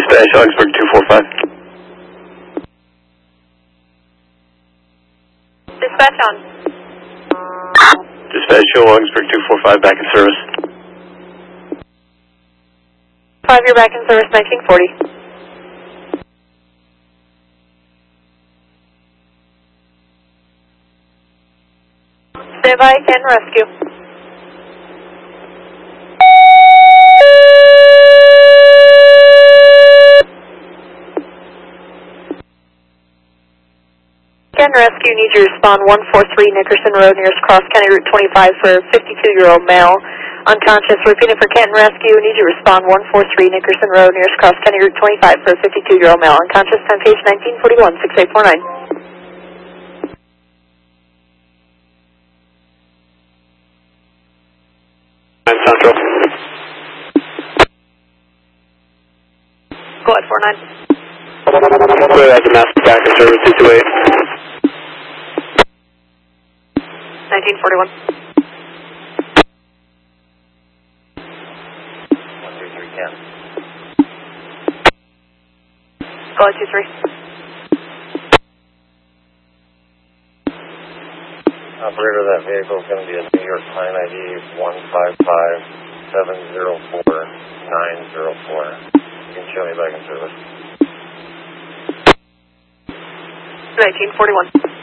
Dispatch, Augsburg 245. Dispatch on. Dispatch, show Augsburg 245 back in service. 5, you're back in service, 1940. Stand by, Canton Rescue. Canton Rescue needs you to respond 143 Nickerson Road, nearest Cross County Route 25 for a 52-year-old male, unconscious. Repeating for Canton Rescue, need you to respond 143 Nickerson Road, nearest Cross County Route 25 for a 52-year-old male, unconscious. Time page 1941, 6849. Central. Go ahead, 49. Go ahead, the master back in service 228. 1941. 133 Ken. Go ahead, 23. Operator, that vehicle is going to be a New York Client ID 155704904. You can show me back in service. 1941.